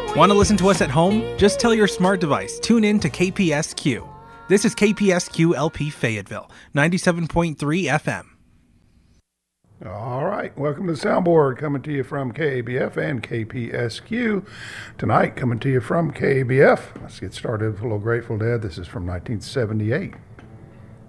Want to listen to us at home? Just tell your smart device, tune in to KPSQ. This is KPSQ LP Fayetteville, 97.3 FM. All right, welcome to the Soundboard, coming to you from KABF and KPSQ. Tonight, coming to you from KABF. Let's get started with a little Grateful Dead. This is from 1978.